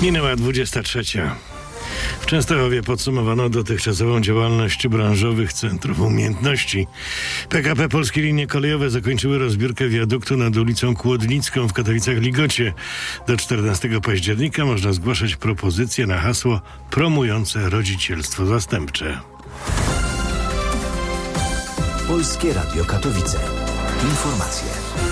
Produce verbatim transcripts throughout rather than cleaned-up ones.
Minęła dwudziesta trzecia. W Częstochowie podsumowano dotychczasową działalność branżowych centrów umiejętności. P K P Polskie Linie Kolejowe zakończyły rozbiórkę wiaduktu nad ulicą Kłodnicką w Katowicach-Ligocie. Do czternastego października można zgłaszać propozycje na hasło promujące rodzicielstwo zastępcze. Polskie Radio Katowice. Informacje.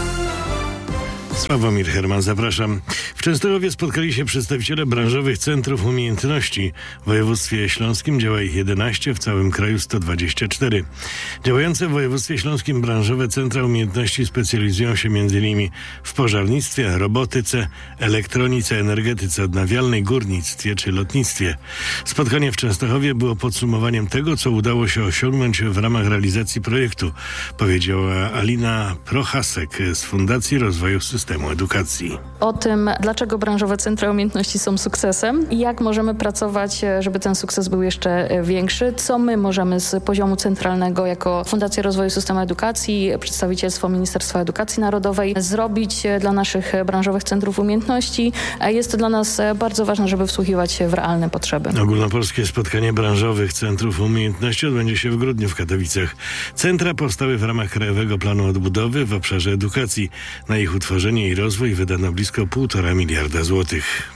Sławomir Herman, zapraszam. W Częstochowie spotkali się przedstawiciele branżowych centrów umiejętności. W województwie śląskim działa ich jedenaście, w całym kraju sto dwadzieścia cztery. Działające w województwie śląskim branżowe centra umiejętności specjalizują się m.in. w pożarnictwie, robotyce, elektronice, energetyce odnawialnej, górnictwie czy lotnictwie. Spotkanie w Częstochowie było podsumowaniem tego, co udało się osiągnąć w ramach realizacji projektu, powiedziała Alina Prochasek z Fundacji Rozwoju Systemu Edukacji. O tym, dlaczego branżowe centra umiejętności są sukcesem i jak możemy pracować, żeby ten sukces był jeszcze większy, co my możemy z poziomu centralnego jako Fundacja Rozwoju Systemu Edukacji, przedstawicielstwo Ministerstwa Edukacji Narodowej zrobić dla naszych branżowych centrów umiejętności. Jest to dla nas bardzo ważne, żeby wsłuchiwać się w realne potrzeby. Ogólnopolskie spotkanie branżowych centrów umiejętności odbędzie się w grudniu w Katowicach. Centra powstały w ramach Krajowego Planu Odbudowy w obszarze edukacji. Na ich utworzenie i rozwój wydano blisko półtora miliarda złotych.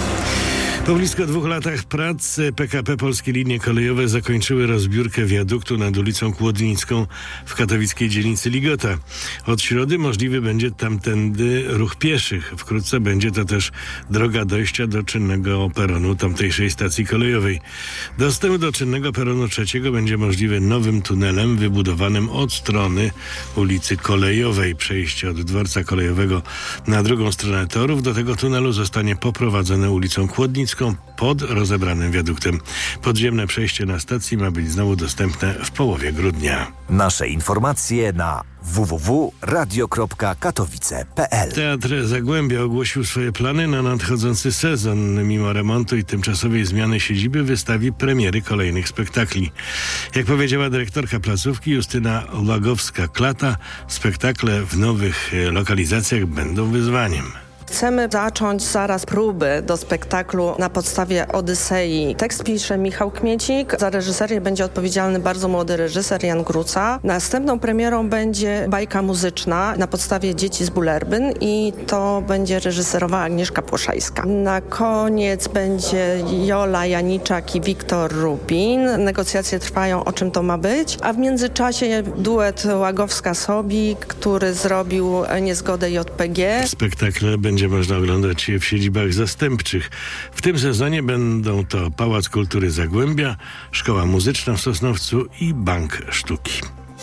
Po blisko dwóch latach prac P K P Polskie Linie Kolejowe zakończyły rozbiórkę wiaduktu nad ulicą Kłodnicką w katowickiej dzielnicy Ligota. Od środy możliwy będzie tamtędy ruch pieszych. Wkrótce będzie to też droga dojścia do czynnego peronu tamtejszej stacji kolejowej. Dostęp do czynnego peronu trzeciego będzie możliwy nowym tunelem wybudowanym od strony ulicy Kolejowej. Przejście od dworca kolejowego na drugą stronę torów do tego tunelu zostanie poprowadzone ulicą Kłodnicką pod rozebranym wiaduktem. Podziemne przejście na stacji ma być znowu dostępne w połowie grudnia. Nasze informacje na w w w kropka radio kropka katowice kropka p l. Teatr Zagłębia ogłosił swoje plany na nadchodzący sezon. Mimo remontu i tymczasowej zmiany siedziby wystawi premiery kolejnych spektakli. Jak powiedziała dyrektorka placówki Justyna Łagowska-Klata, spektakle w nowych lokalizacjach będą wyzwaniem. Chcemy zacząć zaraz próby do spektaklu na podstawie Odysei. Tekst pisze Michał Kmiecik, za reżyserię będzie odpowiedzialny bardzo młody reżyser Jan Gruca. Następną premierą będzie bajka muzyczna na podstawie Dzieci z Bullerbyn i to będzie reżyserowała Agnieszka Płoszajska. Na koniec będzie Jola Janiczak i Wiktor Rubin. Negocjacje trwają, o czym to ma być, a w międzyczasie duet Łagowska-Sobik, który zrobił Niezgodę J P G. Spektakle będzie Będzie można oglądać je w siedzibach zastępczych. W tym sezonie będą to Pałac Kultury Zagłębia, Szkoła Muzyczna w Sosnowcu i Bank Sztuki.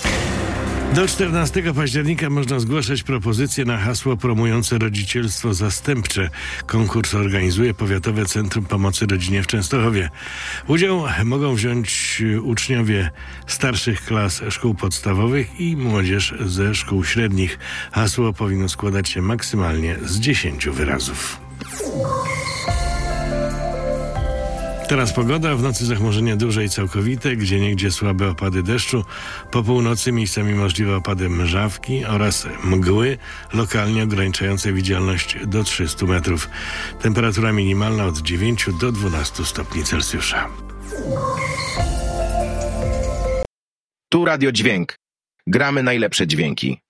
Do czternastego października można zgłaszać propozycje na hasło promujące rodzicielstwo zastępcze. Konkurs organizuje Powiatowe Centrum Pomocy Rodzinie w Częstochowie. Udział mogą wziąć uczniowie starszych klas szkół podstawowych i młodzież ze szkół średnich. Hasło powinno składać się maksymalnie z dziesięciu wyrazów. Teraz pogoda, w nocy zachmurzenie duże i całkowite, gdzieniegdzie słabe opady deszczu, po północy miejscami możliwe opady mrzawki oraz mgły, lokalnie ograniczające widzialność do trzystu metrów. Temperatura minimalna od dziewięciu do dwunastu stopni Celsjusza. Tu Radio Dźwięk. Gramy najlepsze dźwięki.